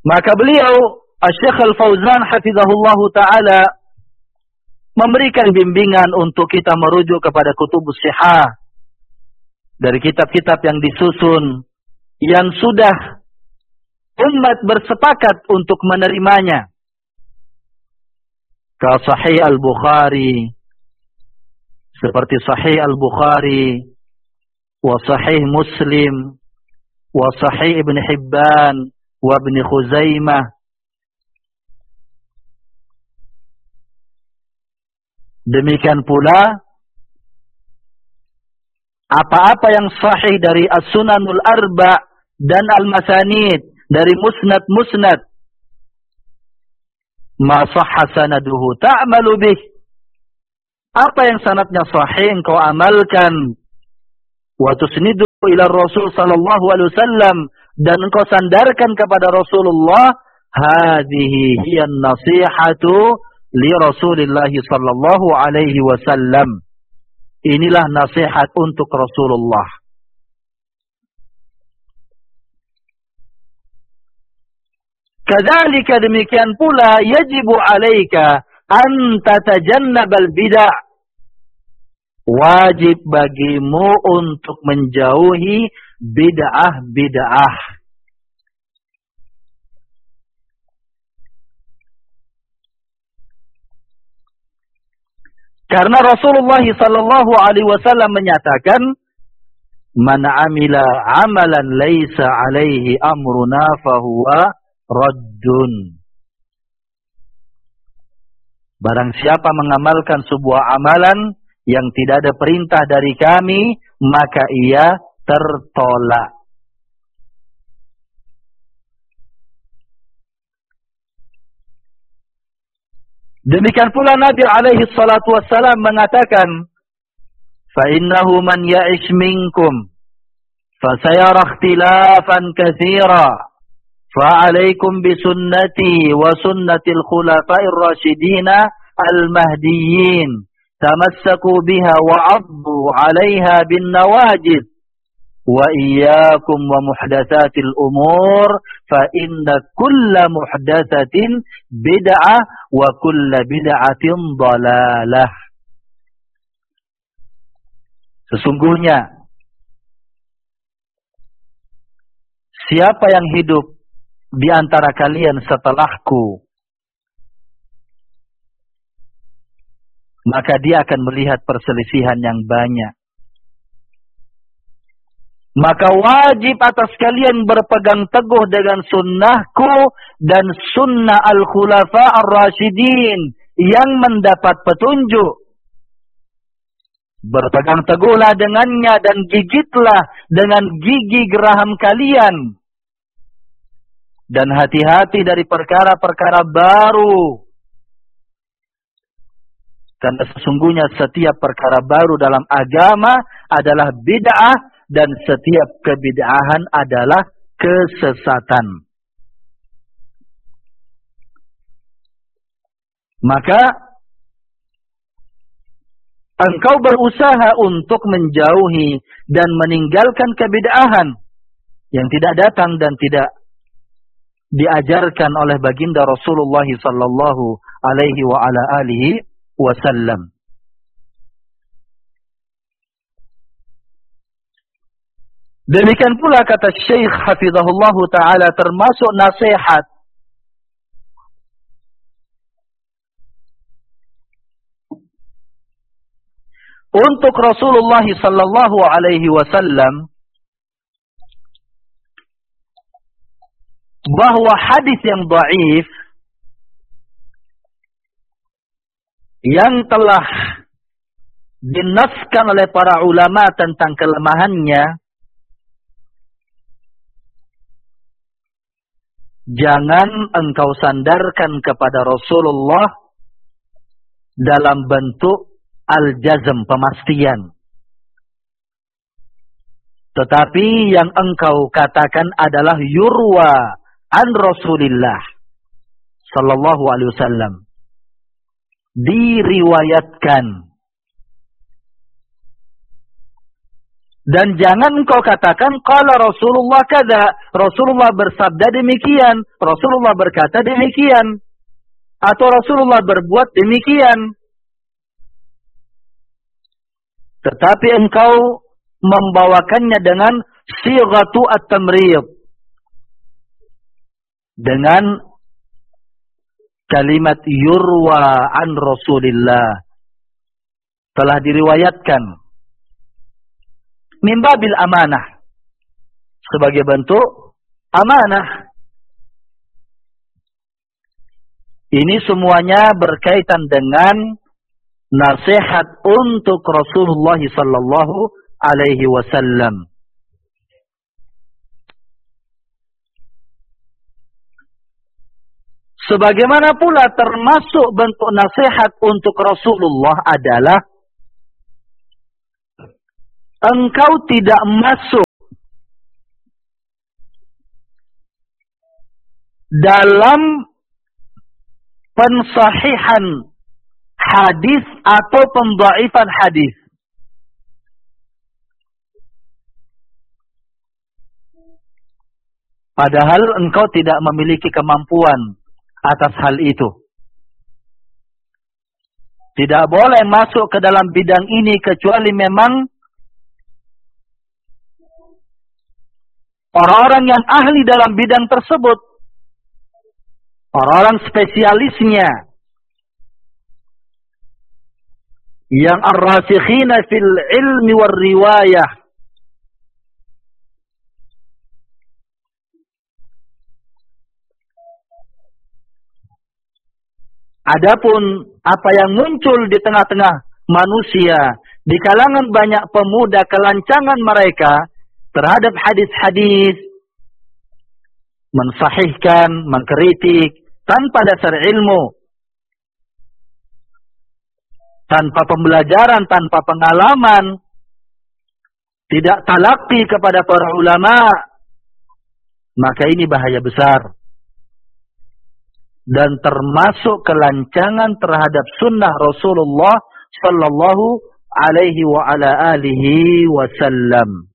Maka beliau Asy-Syaikh Al-Fauzan hafizahullahu taala memberikan bimbingan untuk kita merujuk kepada kutubus sihah dari kitab-kitab yang disusun yang sudah umat bersepakat untuk menerimanya. Ka Sahih Al-Bukhari, seperti Sahih Al-Bukhari, wa Sahih Muslim, wa Sahih Ibn Hibban, wa Ibn Khuzaimah. Demikian pula apa-apa yang sahih dari As-Sunanul Arba' dan Al-Masanid, dari musnad-musnad, ma sahha sanaduhu ta'malu bih. Apa yang sanadnya sahih engkau amalkan. Wa tusnidu ila Rasul sallallahu alaihi wasallam, dan engkau sandarkan kepada Rasulullah. Hadhihi hiya an-nasihatu li Rasulillah sallallahu alaihi wasallam. Inilah nasihat untuk Rasulullah. Kadzalika, demikian pula, yajibu alaika an tatajannabal bid'ah. Wajib bagimu untuk menjauhi bid'ah-bid'ah. Karena Rasulullah sallallahu alaihi wasallam menyatakan, "Man 'amila 'amalan laisa 'alaihi amruna fahuwa raddun." Barang siapa mengamalkan sebuah amalan yang tidak ada perintah dari kami, maka ia tertolak. Demikian pula Nabi alaihi salatu wassalam mengatakan, "Fa innahu man ya'ish minkum fa sayara ikhtilafan katsira fa 'alaikum bi sunnati wa sunnatil khulafa'ir rasyidin al-mahdiyyin tamassaku biha wa 'addu 'alaiha bin nawajid wa iyyakum wa muhdatsatil umur fa inna kulla muhdatsatin bid'ah wa kulla bid'atin dhalalah." Sesungguhnya siapa yang hidup di antara kalian setelahku, maka dia akan melihat perselisihan yang banyak. Maka wajib atas kalian berpegang teguh dengan sunnahku dan sunnah al-khulafa ar-rasyidin yang mendapat petunjuk. Berpegang teguhlah dengannya dan gigitlah dengan gigi geraham kalian. Dan hati-hati dari perkara-perkara baru. Karena sesungguhnya setiap perkara baru dalam agama adalah bid'ah. Dan setiap kebid'ahan adalah kesesatan. Maka engkau berusaha untuk menjauhi dan meninggalkan kebid'ahan yang tidak datang dan tidak diajarkan oleh baginda Rasulullah sallallahu alaihi wa ala alihi wasallam. Demikian pula kata Syekh hafizahullah ta'ala, termasuk nasihat untuk Rasulullah sallallahu alaihi wasallam, bahwa hadis yang dhaif yang telah dinaskan oleh para ulama tentang kelemahannya, jangan engkau sandarkan kepada Rasulullah dalam bentuk al-jazm, pemastian. Tetapi yang engkau katakan adalah yurwa an Rasulillah sallallahu alaihi wasallam. Diriwayatkan Dan jangan engkau katakan qala Rasulullah kada, Rasulullah bersabda demikian, Rasulullah berkata demikian, atau Rasulullah berbuat demikian. Tetapi engkau membawakannya dengan sighatu at-tamrid, dengan kalimat yurwa an Rasulillah, telah diriwayatkan, min babil amanah, sebagai bentuk amanah. Ini semuanya berkaitan dengan nasihat untuk Rasulullah sallallahu alaihi wasallam. Sebagaimana pula termasuk bentuk nasihat untuk Rasulullah adalah engkau tidak masuk dalam pensahihan hadis atau pendhaifan hadis. Padahal engkau tidak memiliki kemampuan atas hal itu. Tidak boleh masuk ke dalam bidang ini kecuali memang orang-orang yang ahli dalam bidang tersebut, orang-orang spesialisnya, yang ar-rasikhina fil ilmi war riwayah. Adapun apa yang muncul di tengah-tengah manusia, di kalangan banyak pemuda, kelancangan mereka terhadap hadis-hadis, mensahihkan, mengkritik tanpa dasar ilmu, tanpa pembelajaran, tanpa pengalaman, tidak talaqi kepada para ulama, maka ini bahaya besar. Dan termasuk kelancangan terhadap sunnah Rasulullah sallallahu alaihi wa ala alihi wasallam.